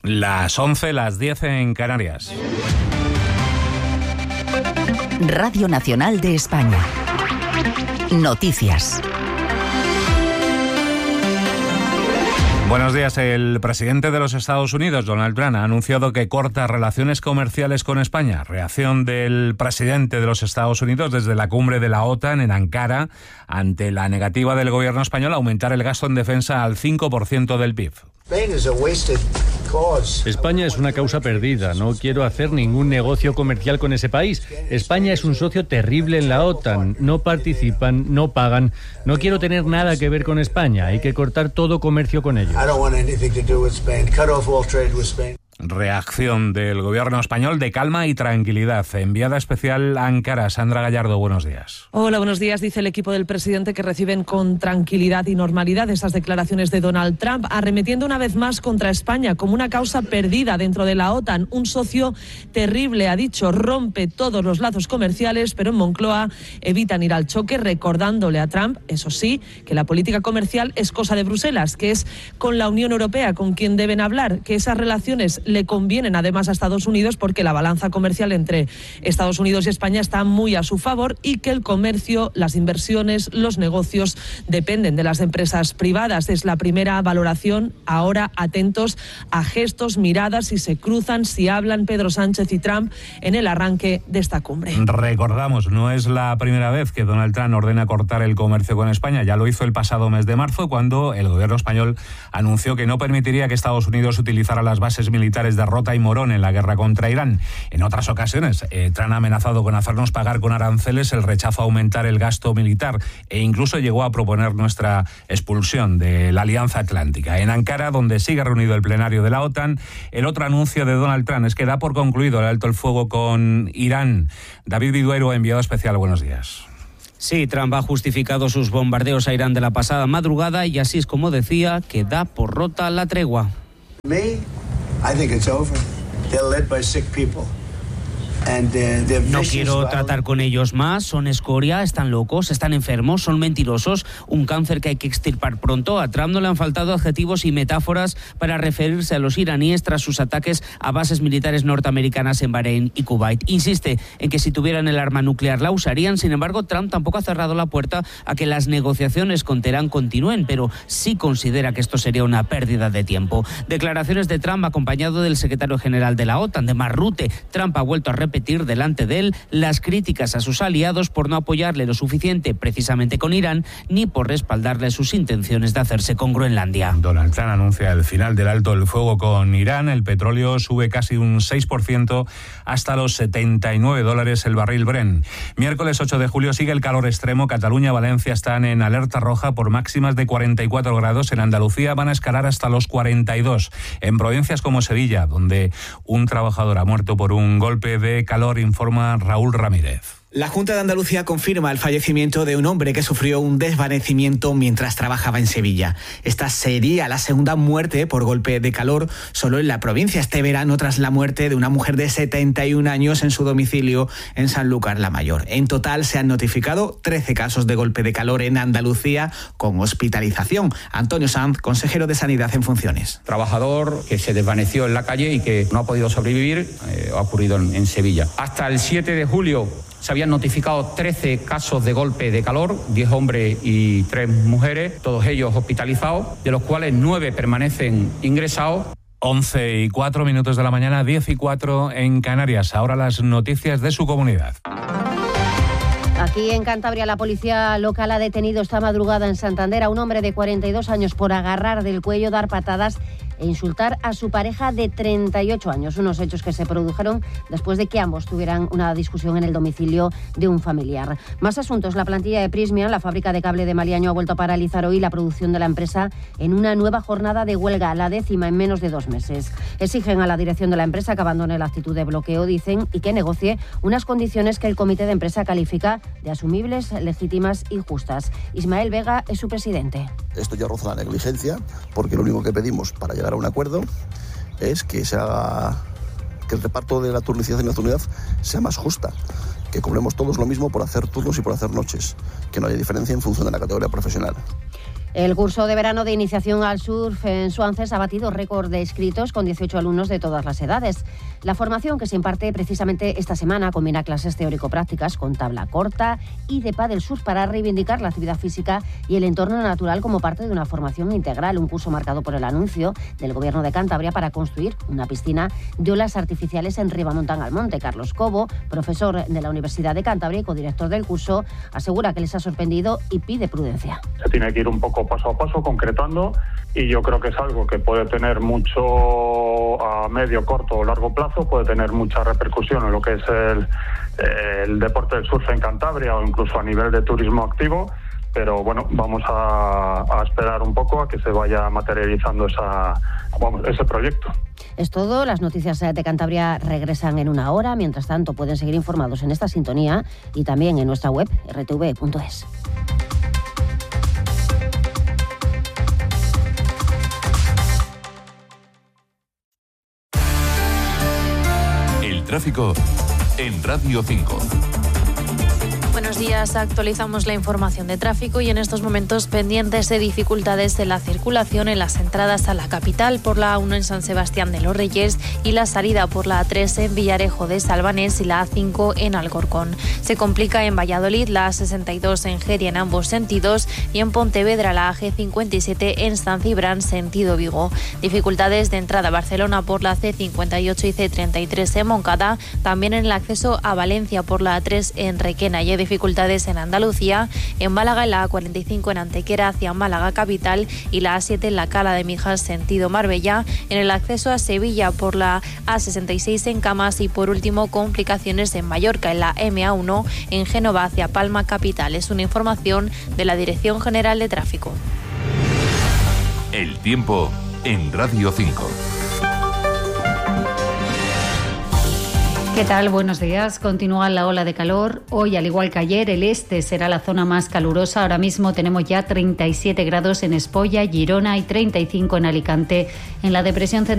Las 11, las 10 en Canarias. Radio Nacional de España. Noticias. Buenos días. El presidente de los Estados Unidos, Donald Trump, ha anunciado que corta relaciones comerciales con España. Reacción del presidente de los Estados Unidos desde la cumbre de la OTAN en Ankara ante la negativa del gobierno español a aumentar el gasto en defensa al 5% del PIB. España es una causa perdida. No quiero hacer ningún negocio comercial con ese país. España es un socio terrible en la OTAN. No participan, no pagan. No quiero tener nada que ver con España. Hay que cortar todo comercio con ellos. Reacción del gobierno español de calma y tranquilidad. Enviada especial a Ankara, Sandra Gallardo, buenos días. Hola, buenos días. Dice el equipo del presidente que reciben con tranquilidad y normalidad esas declaraciones de Donald Trump, arremetiendo una vez más contra España como una causa perdida dentro de la OTAN. Un socio terrible, ha dicho, rompe todos los lazos comerciales, pero en Moncloa evitan ir al choque, recordándole a Trump, eso sí, que la política comercial es cosa de Bruselas, que es con la Unión Europea con quien deben hablar, que esas relaciones le convienen además a Estados Unidos porque la balanza comercial entre Estados Unidos y España está muy a su favor y que el comercio, las inversiones, los negocios dependen de las empresas privadas. Es la primera valoración. Ahora atentos a gestos, miradas, si se cruzan, si hablan Pedro Sánchez y Trump en el arranque de esta cumbre. Recordamos, no es la primera vez que Donald Trump ordena cortar el comercio con España. Ya lo hizo el pasado mes de marzo cuando el gobierno español anunció que no permitiría que Estados Unidos utilizara las bases militares de Rota y Morón en la guerra contra Irán. En otras ocasiones, Trump ha amenazado con hacernos pagar con aranceles el rechazo a aumentar el gasto militar e incluso llegó a proponer nuestra expulsión de la Alianza Atlántica. En Ankara, donde sigue reunido el plenario de la OTAN, el otro anuncio de Donald Trump es que da por concluido el alto el fuego con Irán. David Viduero, enviado especial, buenos días. Sí, Trump ha justificado sus bombardeos a Irán de la pasada madrugada y así es como decía que da por rota la tregua. I think it's over. They're led by sick people. No quiero tratar con ellos más, son escoria, están locos, están enfermos, son mentirosos, un cáncer que hay que extirpar pronto. A Trump no le han faltado adjetivos y metáforas para referirse a los iraníes tras sus ataques a bases militares norteamericanas en Bahrein y Kuwait. Insiste en que si tuvieran el arma nuclear la usarían. Sin embargo, Trump tampoco ha cerrado la puerta a que las negociaciones con Teherán continúen, pero sí considera que esto sería una pérdida de tiempo. Declaraciones de Trump acompañado del secretario general de la OTAN, de Mark Rutte. Trump ha vuelto a repetir delante de él las críticas a sus aliados por no apoyarle lo suficiente precisamente con Irán ni por respaldarle sus intenciones de hacerse con Groenlandia. Donald Trump anuncia el final del alto el fuego con Irán. El petróleo sube casi un 6% hasta los $79 el barril Brent. Miércoles 8 de julio sigue el calor extremo. Cataluña, Valencia están en alerta roja por máximas de 44 grados. En Andalucía van a escalar hasta los 42. En provincias como Sevilla, donde un trabajador ha muerto por un golpe de calor, informa Raúl Ramírez. La Junta de Andalucía confirma el fallecimiento de un hombre que sufrió un desvanecimiento mientras trabajaba en Sevilla. Esta sería la segunda muerte por golpe de calor solo en la provincia este verano, tras la muerte de una mujer de 71 años en su domicilio en Sanlúcar la Mayor. En total se han notificado 13 casos de golpe de calor en Andalucía con hospitalización. Antonio Sanz, consejero de Sanidad en funciones. Trabajador que se desvaneció en la calle y que no ha podido sobrevivir, ha ocurrido en Sevilla. Hasta el 7 de julio se habían notificado 13 casos de golpe de calor, 10 hombres y 3 mujeres, todos ellos hospitalizados, de los cuales 9 permanecen ingresados. 11:04 de la mañana, 10:04 en Canarias. Ahora las noticias de su comunidad. Aquí en Cantabria la policía local ha detenido esta madrugada en Santander a un hombre de 42 años por agarrar del cuello, dar patadas e insultar a su pareja de 38 años. Unos hechos que se produjeron después de que ambos tuvieran una discusión en el domicilio de un familiar. Más asuntos. La plantilla de Prysmian, la fábrica de cable de Maliaño, ha vuelto a paralizar hoy la producción de la empresa en una nueva jornada de huelga, la 10ª en menos de 2 meses. Exigen a la dirección de la empresa que abandone la actitud de bloqueo, dicen, y que negocie unas condiciones que el comité de empresa califica de asumibles, legítimas y justas. Ismael Vega es su presidente. Esto ya roza la negligencia, porque lo único que pedimos para llegar a un acuerdo es que se haga, que el reparto de la turnicidad y la nocturnidad sea más justa, que cobremos todos lo mismo por hacer turnos y por hacer noches, que no haya diferencia en función de la categoría profesional. El curso de verano de iniciación al surf en Suances ha batido récord de inscritos con 18 alumnos de todas las edades. La formación que se imparte precisamente esta semana combina clases teórico-prácticas con tabla corta y de pádel surf para reivindicar la actividad física y el entorno natural como parte de una formación integral. Un curso marcado por el anuncio del Gobierno de Cantabria para construir una piscina de olas artificiales en Ribamontán al Monte. Carlos Cobo, profesor de la Universidad de Cantabria y codirector del curso, asegura que les ha sorprendido y pide prudencia. Se tiene que ir un poco paso a paso, concretando, y yo creo que es algo que puede tener mucho a medio, corto o largo plazo, puede tener mucha repercusión en lo que es el deporte del surf en Cantabria o incluso a nivel de turismo activo, pero bueno, vamos a esperar un poco a que se vaya materializando ese proyecto. Es todo, las noticias de Cantabria regresan en una hora, mientras tanto pueden seguir informados en esta sintonía y también en nuestra web rtv.es. Tráfico en Radio 5. Buenos días, actualizamos la información de tráfico y en estos momentos pendientes de dificultades en la circulación en las entradas a la capital por la A1 en San Sebastián de los Reyes y la salida por la A3 en Villarejo de Salvanés y la A5 en Alcorcón. Se complica en Valladolid la A62 en Geria en ambos sentidos y en Pontevedra la AG57 en San Cibrán sentido Vigo. Dificultades de entrada a Barcelona por la C58 y C33 en Moncada, también en el acceso a Valencia por la A3 en Requena y dificultades en Andalucía, en Málaga en la A45 en Antequera hacia Málaga capital y la A7 en la Cala de Mijas sentido Marbella, en el acceso a Sevilla por la A66 en Camas y por último complicaciones en Mallorca en la MA1 en Génova hacia Palma capital. Es una información de la Dirección General de Tráfico. El tiempo en Radio 5. ¿Qué tal? Buenos días. Continúa la ola de calor. Hoy, al igual que ayer, el este será la zona más calurosa. Ahora mismo tenemos ya 37 grados en Espolla, Girona y 35 en Alicante. En la depresión central